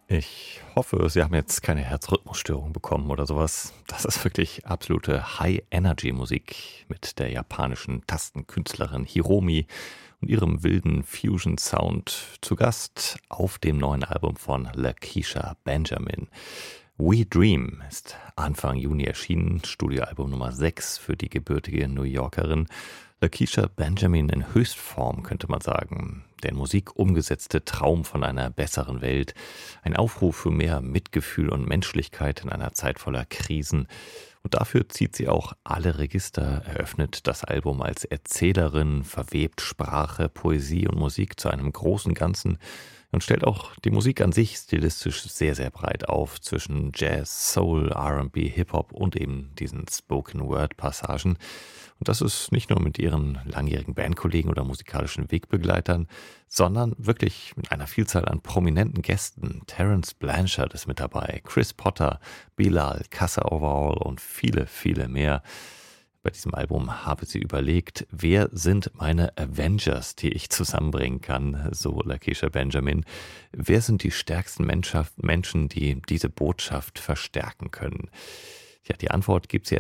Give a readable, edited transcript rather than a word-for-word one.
Ich hoffe, Sie haben jetzt keine Herzrhythmusstörung bekommen oder sowas. Das ist wirklich absolute High-Energy-Musik mit der japanischen Tastenkünstlerin Hiromi und ihrem wilden Fusion-Sound zu Gast auf dem neuen Album von Lakeisha Benjamin. We Dream ist Anfang Juni erschienen, Studioalbum Nummer 6 für die gebürtige New Yorkerin. Lakeisha Benjamin in Höchstform, könnte man sagen. Der in Musik umgesetzte Traum von einer besseren Welt. Ein Aufruf für mehr Mitgefühl und Menschlichkeit in einer Zeit voller Krisen. Und dafür zieht sie auch alle Register, eröffnet das Album als Erzählerin, verwebt Sprache, Poesie und Musik zu einem großen Ganzen und stellt auch die Musik an sich stilistisch sehr, sehr breit auf zwischen Jazz, Soul, R&B, Hip-Hop und eben diesen Spoken-Word-Passagen. Und das ist nicht nur mit ihren langjährigen Bandkollegen oder musikalischen Wegbegleitern, sondern wirklich mit einer Vielzahl an prominenten Gästen. Terence Blanchard ist mit dabei, Chris Potter, Bilal, Kassa Overall und viele, viele mehr. Bei diesem Album habe sie überlegt, wer sind meine Avengers, die ich zusammenbringen kann, so Lakeisha Benjamin. Wer sind die stärksten Menschen, die diese Botschaft verstärken können? Ja, die Antwort gibt sie